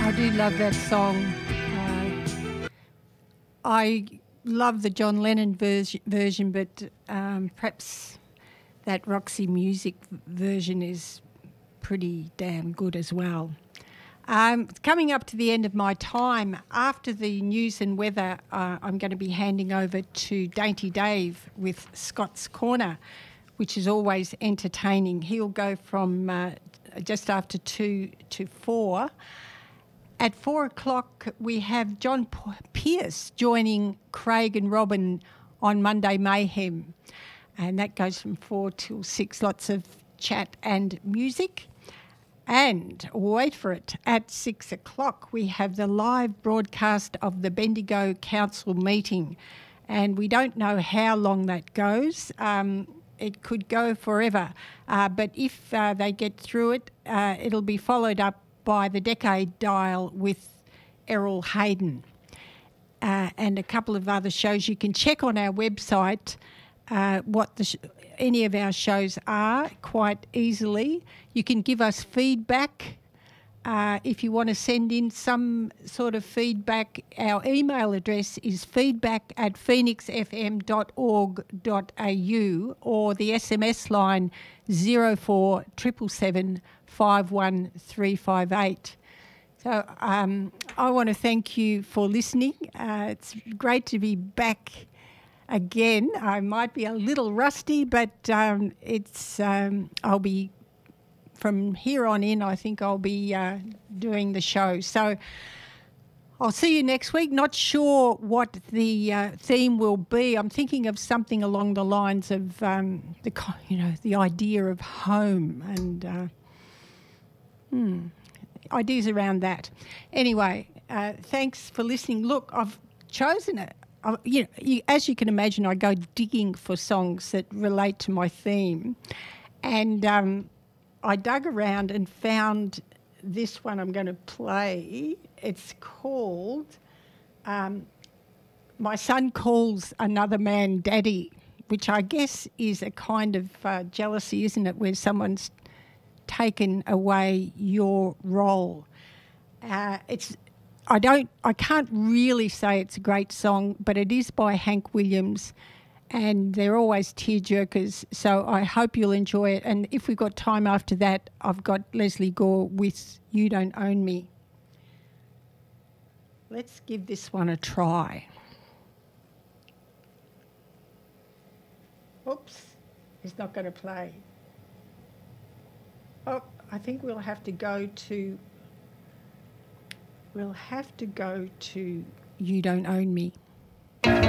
I do love that song. I love the John Lennon version, but perhaps that Roxy Music version is pretty damn good as well. Coming up to the end of my time, after the news and weather, I'm going to be handing over to Dainty Dave with Scott's Corner, which is always entertaining. He'll go from just after 2 to 4. At 4 o'clock, we have John Pierce joining Craig and Robin on Monday Mayhem. And that goes from 4 till 6, lots of chat and music. And wait for it, at 6 o'clock, we have the live broadcast of the Bendigo Council meeting. And we don't know how long that goes. It could go forever. But if they get through it, it'll be followed up by the Decade Dial with Errol Hayden and a couple of other shows. You can check on our website what any of our shows are quite easily. You can give us feedback if you want to send in some sort of feedback. Our email address is feedback@phoenixfm.org.au or the SMS line 0477 51358. So I want to thank you for listening. It's great to be back again. I might be a little rusty, but I'll be, from here on in, I think I'll be doing the show. So I'll see you next week. Not sure what the theme will be. I'm thinking of something along the lines of the idea of home and ideas around that. Anyway, thanks for listening. Look, I've chosen it. As you can imagine, I go digging for songs that relate to my theme, and I dug around and found this one I'm going to play. It's called My Son Calls Another Man Daddy, which I guess is a kind of jealousy, isn't it, where someone's taken away your role. I can't really say it's a great song, but it is by Hank Williams, and they're always tearjerkers, so I hope you'll enjoy it. And if we've got time after that, I've got Leslie Gore with You Don't Own Me. Let's give this one a try. Oops, it's not going to play. Oh, I think we'll have to go to You Don't Own Me.